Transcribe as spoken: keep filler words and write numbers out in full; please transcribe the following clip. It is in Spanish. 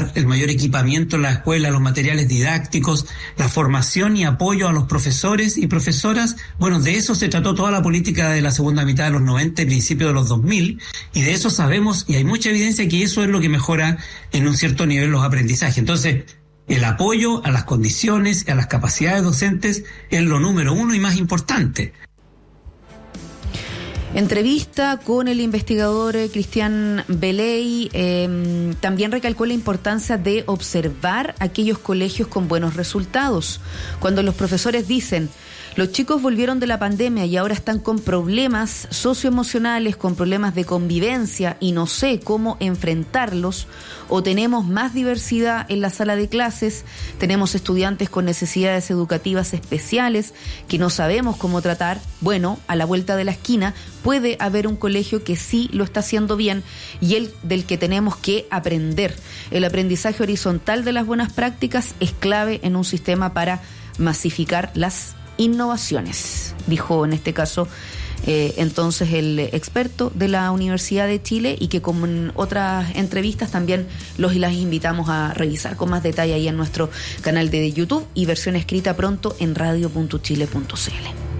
dar el mayor equipamiento en la escuela, los materiales didácticos, la formación y apoyo a los profesores y profesoras. Bueno, de eso se trató toda la política de la segunda mitad de los noventa y principios de los dos mil, y de eso sabemos, y hay mucha evidencia que eso es lo que mejora en un cierto nivel los aprendizajes. Entonces, el apoyo a las condiciones, a las capacidades docentes es lo número uno y más importante. Entrevista con el investigador eh, Cristian Beley, eh, también recalcó la importancia de observar aquellos colegios con buenos resultados. Cuando los profesores dicen, los chicos volvieron de la pandemia y ahora están con problemas socioemocionales, con problemas de convivencia y no sé cómo enfrentarlos, o tenemos más diversidad en la sala de clases, tenemos estudiantes con necesidades educativas especiales que no sabemos cómo tratar. Bueno, a la vuelta de la esquina puede haber un colegio que sí lo está haciendo bien y el del que tenemos que aprender. El aprendizaje horizontal de las buenas prácticas es clave en un sistema para masificar las innovaciones, dijo en este caso eh, entonces el experto de la Universidad de Chile, y que como en otras entrevistas también los y las invitamos a revisar con más detalle ahí en nuestro canal de YouTube y versión escrita pronto en radio punto chile punto c l.